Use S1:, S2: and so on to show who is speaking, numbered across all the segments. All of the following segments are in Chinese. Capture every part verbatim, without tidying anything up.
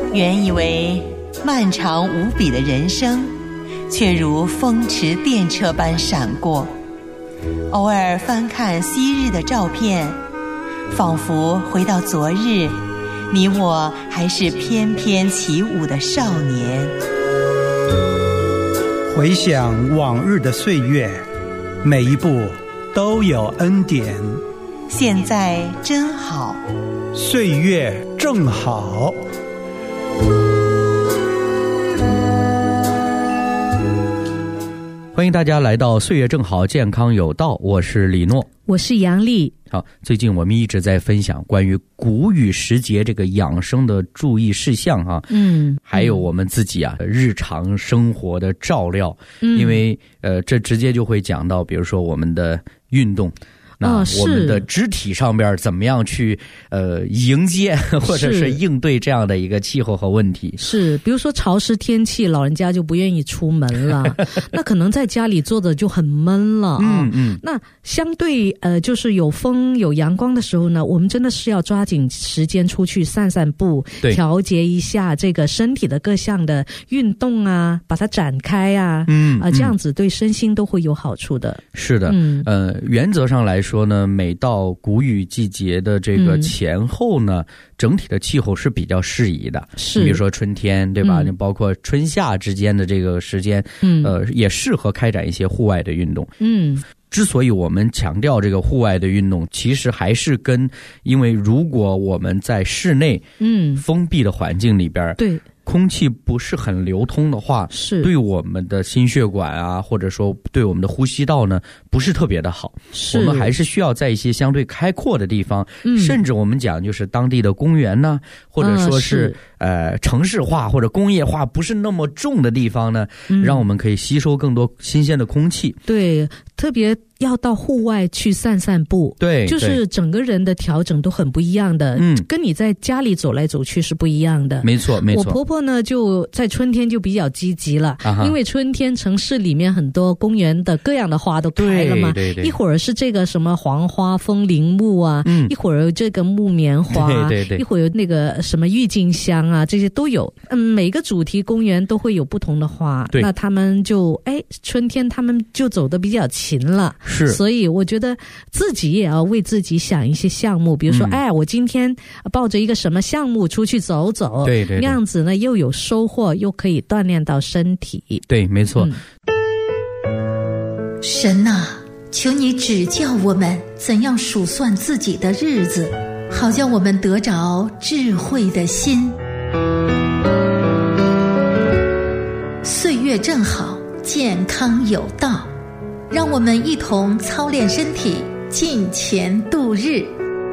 S1: 原以为漫长无比的人生，却如风驰电掣般闪过。偶尔翻看昔日的照片，仿佛回到昨日，你我还是翩翩起舞的少年。
S2: 回想往日的岁月，每一步都有恩典。
S1: 现在真好，
S2: 岁月正好。
S3: 欢迎大家来到岁月正好健康有道，我是李诺，
S4: 我是杨丽。
S3: 好，最近我们一直在分享关于谷雨时节这个养生的注意事项哈、啊，嗯，还有我们自己啊日常生活的照料，嗯，因为呃这直接就会讲到，比如说我们的运动。那我们的肢体上边怎么样去呃迎接或者是应对这样的一个气候和问题？
S4: 是，比如说潮湿天气，老人家就不愿意出门了，那可能在家里坐着就很闷了啊。嗯嗯。那相对呃，就是有风有阳光的时候呢，我们真的是要抓紧时间出去散散步，调节一下这个身体的各项的运动啊，把它展开啊，嗯啊、呃，这样子对身心都会有好处的。
S3: 是的，嗯呃，原则上来说。说呢，每到谷雨季节的这个前后呢，嗯、整体的气候是比较适宜的。是，比如说春天，对吧？嗯、包括春夏之间的这个时间，嗯，呃，也适合开展一些户外的运动。嗯。之所以我们强调这个户外的运动，其实还是跟，因为如果我们在室内，嗯，封闭的环境里边，对。空气不是很流通的话，是对我们的心血管啊，或者说对我们的呼吸道呢，不是特别的好。我们还是需要在一些相对开阔的地方，嗯、甚至我们讲就是当地的公园呢，或者说是、嗯、是呃城市化或者工业化不是那么重的地方呢，嗯、让我们可以吸收更多新鲜的空气。
S4: 对，特别要到户外去散散步，对，就是整个人的调整都很不一样的，嗯，跟你在家里走来走去是不一样的。
S3: 没错，没错。
S4: 我婆婆呢，就在春天就比较积极了，啊、因为春天城市里面很多公园的各样的花都开了嘛，对对对，一会儿是这个什么黄花、风铃木啊，嗯、一会儿这个木棉花，对对对，一会儿那个什么郁金香啊，这些都有。嗯，每个主题公园都会有不同的花，那他们就哎，春天他们就走得比较勤了。是，所以我觉得自己也要为自己想一些项目，比如说，嗯、哎，我今天抱着一个什么项目出去走走，对对对，那样子呢又有收获，又可以锻炼到身体。
S3: 对，没错。
S5: 嗯、神啊，求你指教我们怎样数算自己的日子，好叫我们得着智慧的心。岁月正好，健康有道。让我们一同操练身体，尽前度日。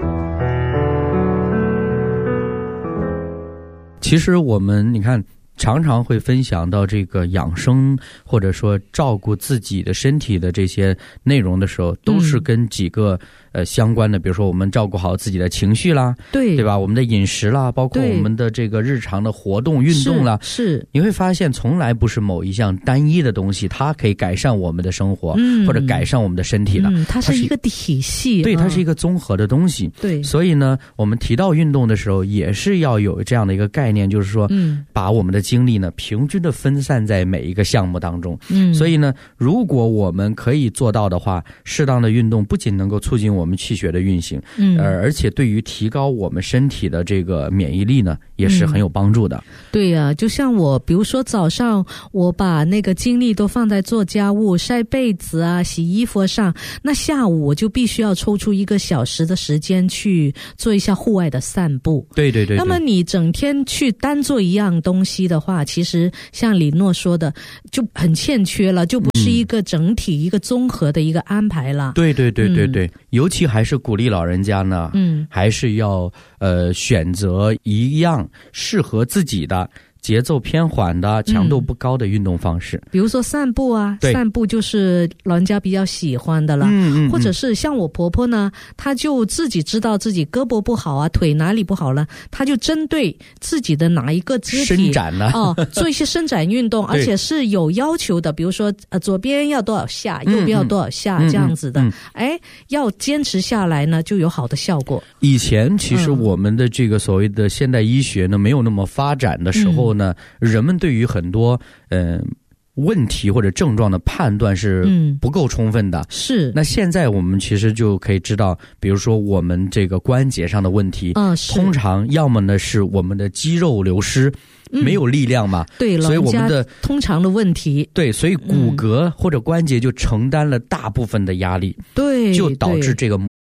S3: 其实我们你看常常会分享到这个养生或者说照顾自己的身体的这些内容的时候，都是跟几个、嗯呃，相关的，比如说我们照顾好自己的情绪啦，对对吧？我们的饮食啦，包括我们的这个日常的活动运动啦，是, 是你会发现从来不是某一项单一的东西，它可以改善我们的生活，嗯、或者改善我们的身体的，
S4: 嗯、它是一个体系，
S3: 对，它是一个综合的东西。对，所以呢，我们提到运动的时候，也是要有这样的一个概念，就是说，嗯、把我们的精力呢平均的分散在每一个项目当中。嗯，所以呢，如果我们可以做到的话，适当的运动不仅能够促进我们我们气血的运行，嗯，呃，而且对于提高我们身体的这个免疫力呢，也是很有帮助的。嗯、
S4: 对呀、啊，就像我，比如说早上我把那个精力都放在做家务、晒被子啊、洗衣服上，那下午我就必须要抽出一个小时的时间去做一下户外的散步。
S3: 对对 对, 对。
S4: 那么你整天去单做一样东西的话，其实像李诺说的，就很欠缺了，就不是一个整体、嗯、一个综合的一个安排了。
S3: 对对对对对，嗯、尤其还是鼓励老人家呢，嗯，还是要呃选择一样适合自己的， 节奏偏缓的、强度不高的运动方式，
S4: 比如说散步啊，散步就是老人家比较喜欢的了。嗯嗯，或者是像我婆婆呢，她就自己知道自己胳膊不好啊，腿哪里不好了，她就针对自己的哪一个肢体
S3: 伸展呢，
S4: 哦，做一些伸展运动，而且是有要求的，比如说呃左边要多少下，右边要多少下、嗯、这样子的、嗯嗯、哎，要坚持下来呢，就有好的效果。
S3: 以前其实我们的这个所谓的现代医学呢、嗯、没有那么发展的时候呢、嗯、人们对于很多嗯、呃问题或者症状的判断是不够充分的、嗯、是。那现在我们其实就可以知道，比如说我们这个关节上的问题、嗯、通常要么呢是我们的肌肉流失、嗯、没有力量嘛，
S4: 对，
S3: 所以我们的
S4: 通常的问题，
S3: 对，所以骨骼或者关节就承担了大部分的压力，
S4: 对、嗯，
S3: 就导致这个